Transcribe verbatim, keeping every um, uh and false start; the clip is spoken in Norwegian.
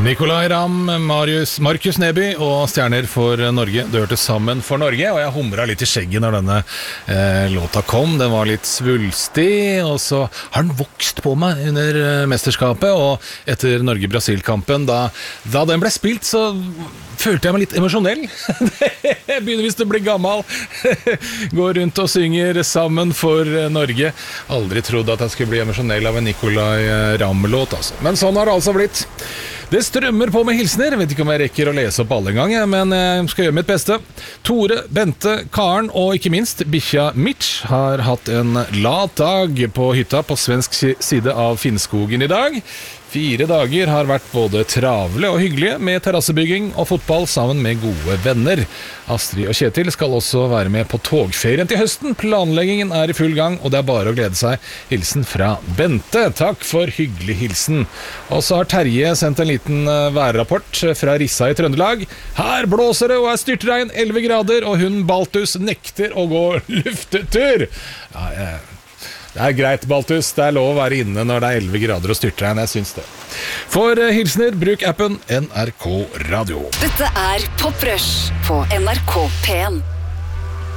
Nicolai Ramm, Marius, Markus Neby og Stjerner for Norge. Det hørte Sammen for Norge, og jeg humret litt i skjegget når denne eh, låta kom. Den var litt svulstig, og så har den vokst på meg under eh, mesterskapet, og etter Norge-Brasil-kampen, da, da den ble spilt, så følte jeg meg litt emosjonell. Jeg begynner visst å bli gammel. Går rundt og synger Sammen for Norge. Aldri trodd at jeg skulle bli emosjonell av en Nicolai Ramm-låt, altså. Men sånn har det altså blitt. Det strømmer på med hilsner. Jeg vet ikke om jeg rekker å lese opp alle en gang, men jeg skal gjøre mitt beste. Tore, Bente, Karen og ikke minst Bikkja Mitch har hatt en lat dag på hytta på svensk side av Finnskogen i dag. Fire dager har vært både travle og hyggelige med terrassebygging og fotball sammen med gode venner. Astrid og Kjetil skal også være med på togferien til høsten. Planleggingen er i full gang, og det er bare å glede seg. Hilsen fra Bente. Takk for hyggelig hilsen. Og så har Terje sendt en liten værrapport fra Rissa i Trøndelag. Her blåser det og er styrtregn, elleve grader, og hun Baltus nekter å gå luftetur. Ja, jeg... Det er greit, Baltus. Det er lov å være inne når det er elleve grader og styrtregn. Jeg syns det. For hilsner, bruk appen N R K Radio. Dette er Pop Rush på N R K P en.